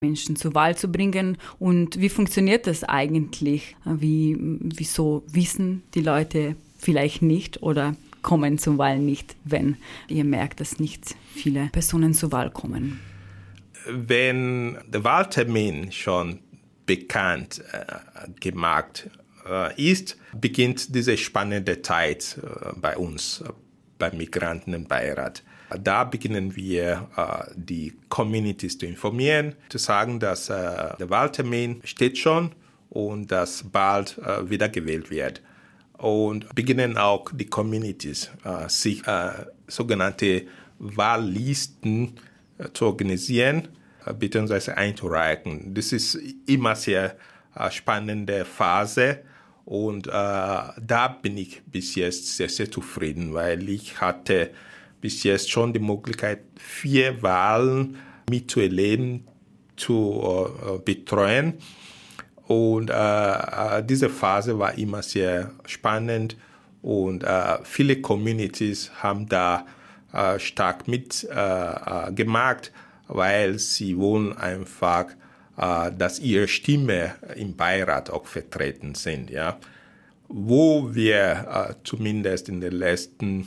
Menschen zur Wahl zu bringen. Und wie funktioniert das eigentlich? Wieso wissen die Leute vielleicht nicht oder kommen zur Wahl nicht, wenn ihr merkt, dass nicht viele Personen zur Wahl kommen? Wenn der Wahltermin schon bekannt gemacht ist, beginnt diese spannende Zeit bei uns, beim Migrantenbeirat. Da beginnen wir, die Communities zu informieren, zu sagen, dass der Wahltermin steht schon und dass bald wiedergewählt wird. Und beginnen auch die Communities, sich sogenannte Wahllisten zu organisieren bzw. einzureichen. Das ist immer sehr spannende Phase und da bin ich bis jetzt sehr, sehr zufrieden, weil ich hatte bis jetzt schon die Möglichkeit, 4 Wahlen mitzuerleben, zu betreuen. Und diese Phase war immer sehr spannend und viele Communities haben da stark mitgemacht, weil sie wollen einfach, dass ihre Stimme im Beirat auch vertreten sind. Ja. Wo wir zumindest in den letzten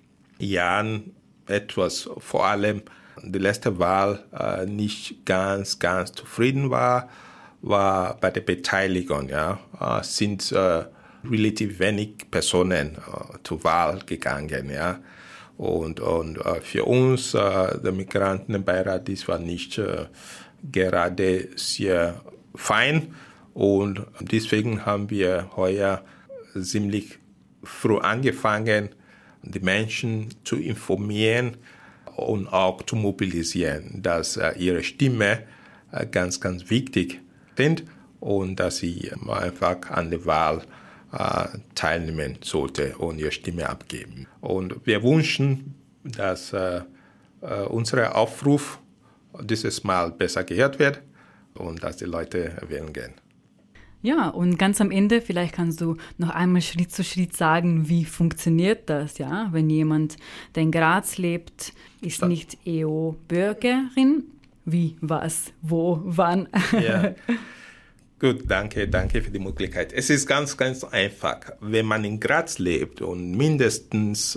Jahren etwas, vor allem die letzte Wahl, nicht ganz zufrieden war bei der Beteiligung. Ja. Sind relativ wenig Personen zur Wahl gegangen. Ja. Und für uns, der Migrantenbeirat, das war nicht gerade sehr fein. Und deswegen haben wir heuer ziemlich früh angefangen, die Menschen zu informieren und auch zu mobilisieren, dass ihre Stimme ganz wichtig sind und dass sie einfach an der Wahl teilnehmen sollte und ihre Stimme abgeben. Und wir wünschen, dass unser Aufruf dieses Mal besser gehört wird und dass die Leute wählen gehen. Ja, und ganz am Ende, vielleicht kannst du noch einmal Schritt zu Schritt sagen, wie funktioniert das, ja? Wenn jemand, der in Graz lebt, ist nicht EU-Bürgerin, wie, was, wo, wann? Ja. Gut, danke für die Möglichkeit. Es ist ganz einfach. Wenn man in Graz lebt und mindestens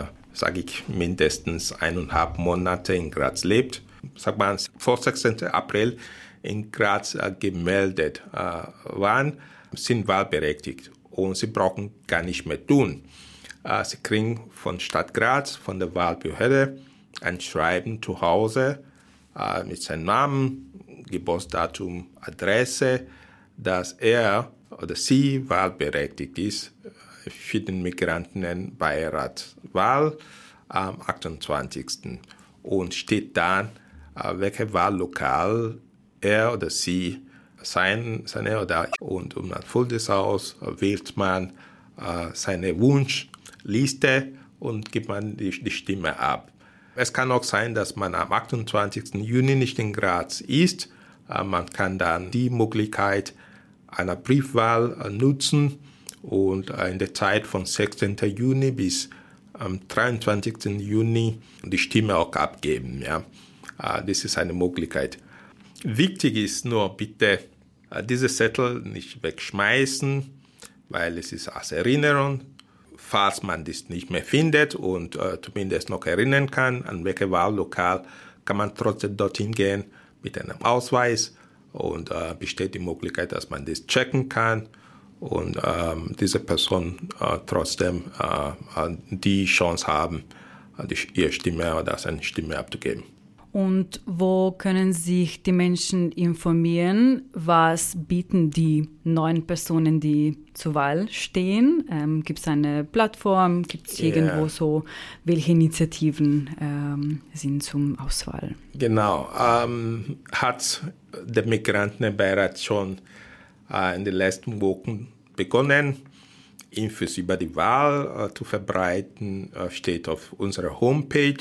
1,5 Monate in Graz lebt, sagt man, vor 16. April in Graz gemeldet waren, sind wahlberechtigt und sie brauchen gar nicht mehr tun. Sie kriegen von Stadt Graz, von der Wahlbehörde, ein Schreiben zu Hause mit seinem Namen, Geburtsdatum, Adresse, dass er oder sie wahlberechtigt ist für den Migrantenbeiratswahl am 28. Und steht dann, welches Wahllokal er oder sie seine oder und man füllt es aus, wählt man seine Wunschliste und gibt man die Stimme ab. Es kann auch sein, dass man am 28. Juni nicht in Graz ist. Man kann dann die Möglichkeit einer Briefwahl nutzen und in der Zeit von 16. Juni bis am 23. Juni die Stimme auch abgeben. Ja. Das ist eine Möglichkeit. Wichtig ist nur bitte, diese Zettel nicht wegschmeißen, weil es ist als Erinnerung. Falls man das nicht mehr findet und zumindest noch erinnern kann, an welches Wahllokal, kann man trotzdem dorthin gehen mit einem Ausweis und besteht die Möglichkeit, dass man das checken kann und diese Person trotzdem die Chance haben, ihre Stimme oder seine Stimme abzugeben. Und wo können sich die Menschen informieren? Was bieten die 9 Personen, die zur Wahl stehen? Gibt es eine Plattform? Gibt es irgendwo so, welche Initiativen sind zum Auswahl? Genau. Hat der Migrantenbeirat schon in den letzten Wochen begonnen, Infos über die Wahl zu verbreiten, steht auf unserer Homepage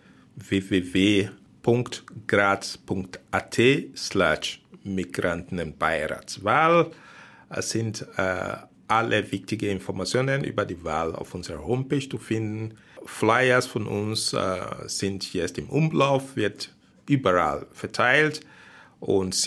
www.graz.at/Migrantenbeiratswahl. Es sind alle wichtigen Informationen über die Wahl auf unserer Homepage zu finden. Flyers von uns sind jetzt im Umlauf, wird überall verteilt und